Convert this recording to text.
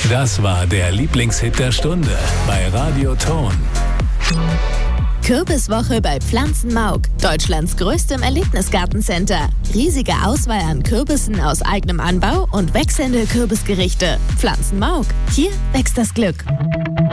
Das war der Lieblingshit der Stunde bei Radio Ton. Kürbiswoche bei Pflanzenmauk, Deutschlands größtem Erlebnisgartencenter. Riesige Auswahl an Kürbissen aus eigenem Anbau und wechselnde Kürbisgerichte. Pflanzenmauk, hier wächst das Glück.